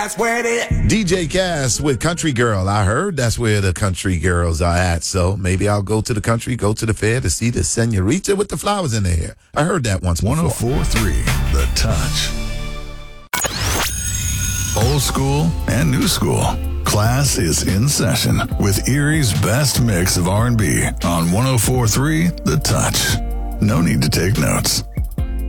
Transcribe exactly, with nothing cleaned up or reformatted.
That's where it is. D J Cass with Country Girl. I heard that's where the country girls are at. So maybe I'll go to the country, go to the fair to see the senorita with the flowers in their hair. I heard that once before. one oh four point three The Touch. Old school and new school. Class is in session with Erie's best mix of R and B on one oh four point three The Touch. No need to take notes.